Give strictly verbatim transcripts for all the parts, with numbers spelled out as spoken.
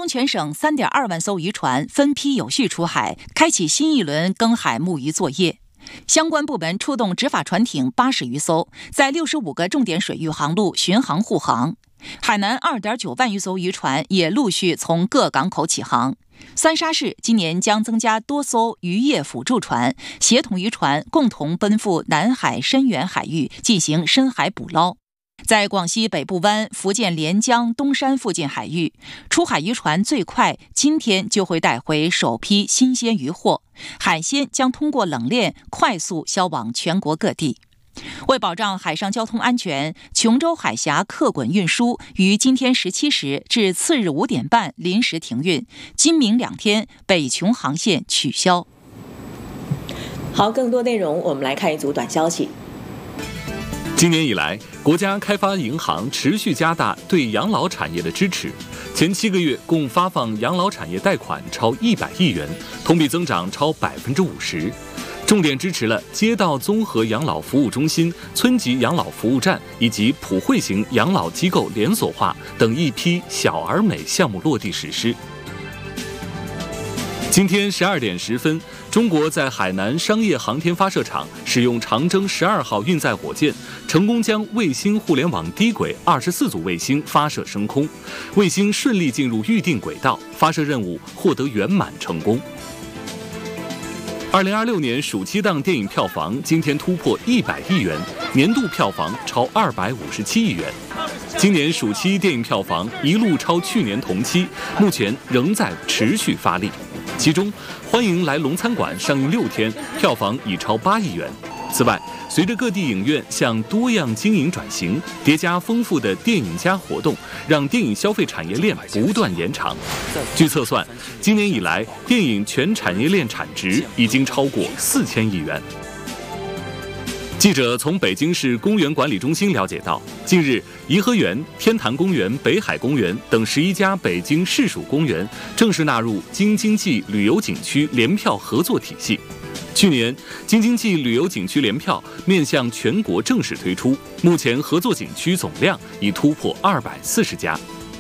中全省 三点二万艘渔船分批有序出海，开启新一轮耕海牧渔作业。相关部门出动执法船艇八十余艘，在六十五个重点水域航路巡航护航。海南 二点九万余艘渔船也陆续从各港口起航。三沙市今年将增加多艘渔业辅助船，协同渔船共同奔赴南海深远海域进行深海捕捞。在广西北部湾、福建连江、东山附近海域，出海渔船最快今天就会带回首批新鲜渔获，海鲜将通过冷链快速销往全国各地。为保障海上交通安全，琼州海峡客滚运输于今天十七时至次日五点半临时停运，今明两天北琼航线取消。 好，更多内容我们来看一组短消息。 今年以来，国家开发银行持续加大对养老产业的支持，前七个月共发放养老产业贷款超一百亿元，同比增长超百分之五十。重点支持了街道综合养老服务中心、村级养老服务站以及普惠型养老机构连锁化等一批小而美项目落地实施。今天十二点十分，中国在海南商业航天发射场使用长征十二号运载火箭，成功将卫星互联网低轨二十四组卫星发射升空，卫星顺利进入预定轨道，发射任务获得圆满成功。二零二六年暑期档电影票房今天突破一百亿元，年度票房超二百五十七亿元。今年暑期电影票房一路超去年同期，目前仍在持续发力。其中，《欢迎来龙餐馆》上映六天，票房已超八亿元。此外，随着各地影院向多样经营转型，叠加丰富的电影加活动，让电影消费产业链不断延长。据测算，今年以来，电影全产业链产值已经超过四千亿元。记者从北京市公园管理中心了解到，近日，颐和园、天坛公园、北海公园等十一家北京市属公园正式纳入京津冀旅游景区联票合作体系。去年，京津冀旅游景区联票面向全国正式推出，目前合作景区总量已突破二百四十家。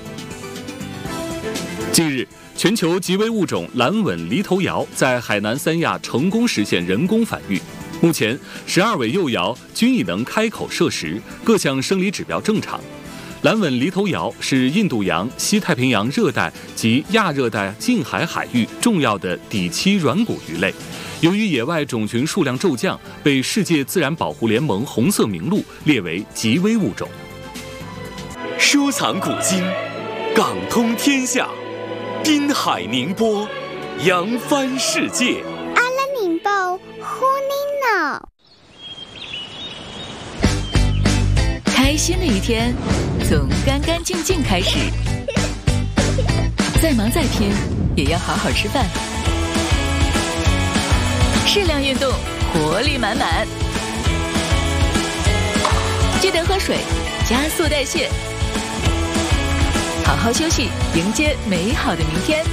近日，全球极危物种蓝吻犁头鹞在海南三亚成功实现人工繁育。目前，十二尾幼鹞均已能开口摄食，各项生理指标正常。蓝吻犁头鹞是印度洋、西太平洋热带及亚热带近海海域重要的底栖软骨鱼类。由于野外种群数量骤降，被世界自然保护联盟红色名录列为极危物种。 收藏古今，港通天下，滨海宁波，扬帆世界。 阿拉宁报呼尼脑。 开心的一天从干干净净开始，再忙再拼也要好好吃饭，适量运动，活力满满。记得喝水，加速代谢，好好休息，迎接美好的明天。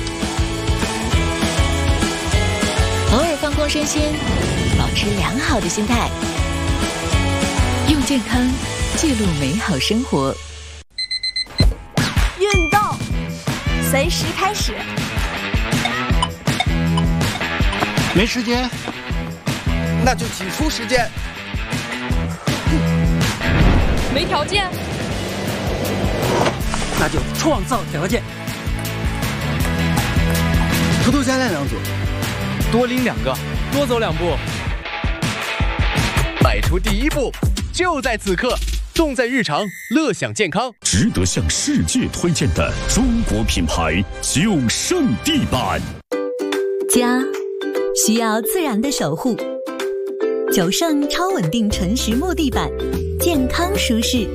偶尔放空身心，保持良好的心态，用健康记录美好生活。 运动，随时开始。 没时间， 那就挤出时间。 没条件， 那就创造条件。 偷偷加练两组， 多拎两个，多走两步。迈出第一步，就在此刻。重在日常，乐享健康， 值得向世界推荐的中国品牌九胜地板。 家需要自然的守护，九胜超稳定纯实木地板，健康舒适。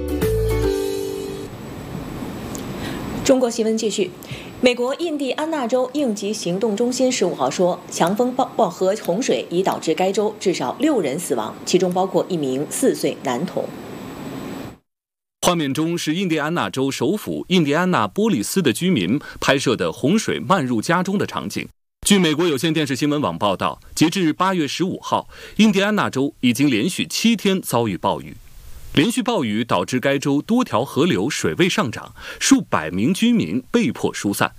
中国新闻继续。美国印第安纳州应急行动中心十五号说，强风暴暴和洪水已导致该州至少六人死亡，其中包括一名四岁男童。 画面中是印第安纳州首府印第安纳波利斯的居民拍摄的洪水漫入家中的场景。据美国有线电视新闻网报道，截至八月十五号，印第安纳州已经连续七天遭遇暴雨。连续暴雨导致该州多条河流水位上涨，数百名居民被迫疏散。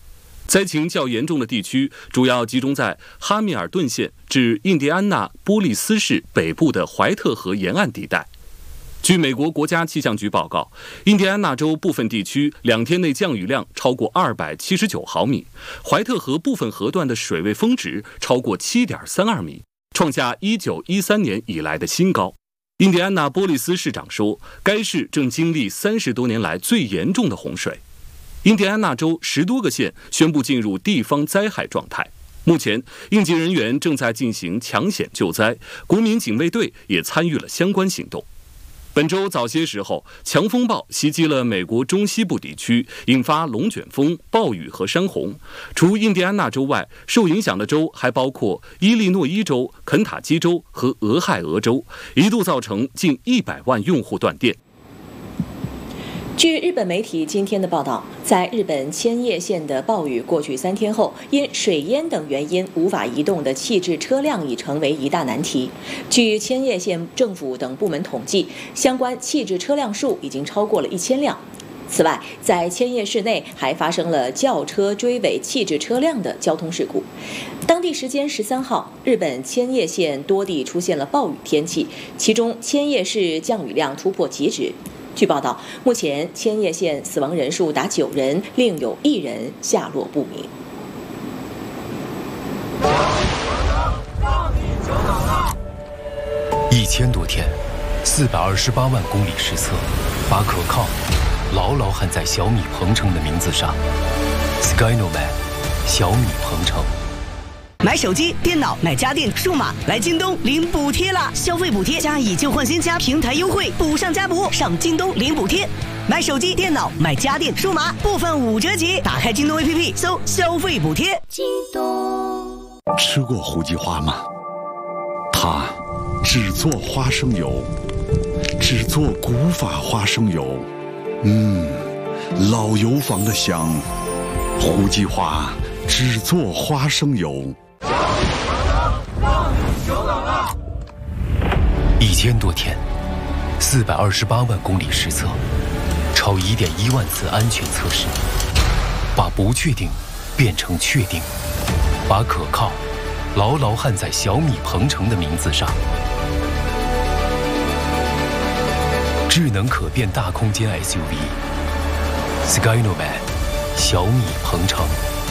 灾情较严重的地区主要集中在哈密尔顿县至印第安纳波利斯市北部的怀特河沿岸地带。据美国国家气象局报告，印第安纳州部分地区两天内降雨量超过二百七十九毫米，怀特河部分河段的水位峰值超过 七点三二米，创下一九一三年以来的新高。印第安纳波利斯市长说，该市正经历三十多年来最严重的洪水。印第安纳州十多个县宣布进入地方灾害状态，目前应急人员正在进行抢险救灾，国民警卫队也参与了相关行动。本周早些时候，强风暴袭击了美国中西部地区，引发龙卷风、暴雨和山洪。除印第安纳州外，受影响的州还包括伊利诺伊州、肯塔基州和俄亥俄州，一度造成近一百万用户断电。 据日本媒体今天的报道，在日本千叶县的暴雨过去三天后，因水淹等原因无法移动的弃置车辆已成为一大难题。据千叶县政府等部门统计，相关弃置车辆数已经超过了一千辆。此外，在千叶市内还发生了轿车追尾弃置车辆的交通事故。当地时间十三号，日本千叶县多地出现了暴雨天气，其中千叶市降雨量突破极值。据报道，目前千叶县死亡人数达九人，另有一人下落不明。 一千多天，四百二十八万公里实测，把可靠牢牢焊在小米鹏程的名字上。Skynoman， 小米鹏程。 买手机、电脑、买家电、数码，来京东领补贴啦！消费补贴加以旧换新加平台优惠，补上加补，上京东领补贴。买手机、电脑、买家电、数码，部分五折起。打开京东 A P P， 搜消费补贴。京东。 吃过胡记花吗？它只做花生油，只做古法花生油，嗯，老油坊的香。胡记花只做花生油。 一千多天，四百二十八万公里实测，超一点一万次安全测试，把不确定变成确定，把可靠牢牢焊在小米鹏程的名字上。智能可变大空间 S U V Skynoman 小米鹏程。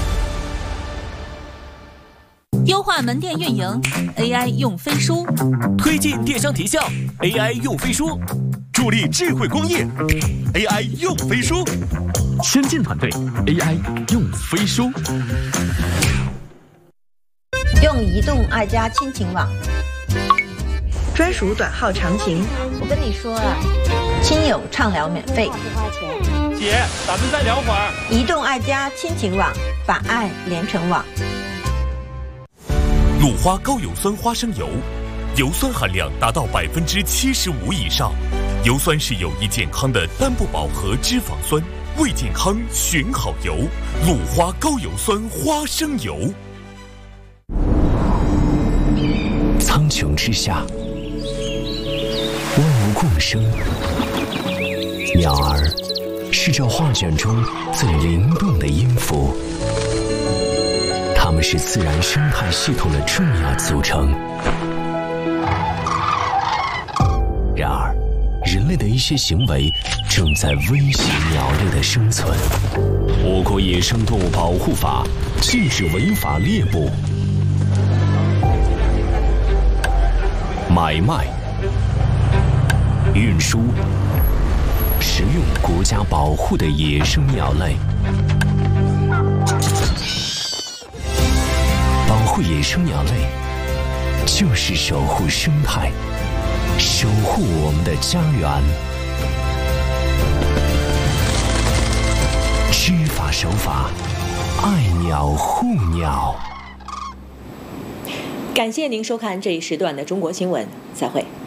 优化门店运营 ，A I 用飞书； 推进电商提效 ，A I 用飞书；助力智慧工业 ，A I 用飞书； 先进团队 A I 用飞书。 用移动爱家亲情网，专属短号长情。我跟你说了，亲友畅聊免费。 姐，咱们再聊会儿。 移动爱家亲情网，把爱连成网。 鲁花高油酸花生油，油酸含量达到百分之七十五以上。油酸是有益健康的单不饱和脂肪酸，为健康选好油。鲁花高油酸花生油。 苍穹之下，万物共生。鸟儿是这画卷中最灵动的音符。它们是自然生态系统的重要组成。然而，人类的一些行为正在威胁鸟类的生存。我国野生动物保护法禁止违法猎捕、买卖、运输、食用国家保护的野生鸟类。保护野生鸟类，就是守护生态，守护我们的家园。知法守法，爱鸟护鸟。 感谢您收看这一时段的中国新闻，再会。